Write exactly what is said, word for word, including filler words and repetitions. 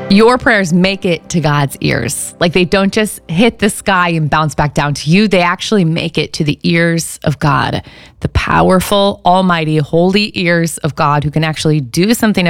Your prayers make it to God's ears. Like, they don't just hit the sky and bounce back down to you. They actually make it to the ears of God, the powerful, almighty, holy ears of God who can actually do something